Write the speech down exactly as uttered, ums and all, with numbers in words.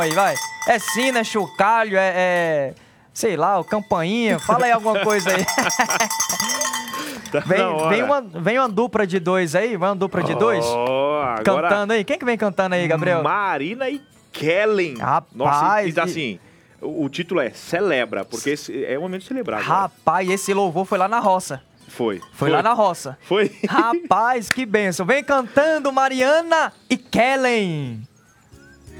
Aí, vai. É sino, é chocalho, é, é... sei lá, o campainha. Fala aí alguma coisa aí. Tá vem, vem, uma, vem uma dupla de dois aí, vai uma dupla de dois. Oh, agora... Cantando aí. Quem que vem cantando aí, Gabriel? Marina e Kellen. Rapaz. Nossa, e, e assim, o, o título é Celebra, porque esse é o momento de celebrar. Rapaz, agora. Esse louvor foi lá na roça. Foi. Foi. Foi lá na roça. Foi. Rapaz, que bênção. Vem cantando Mariana e Kellen.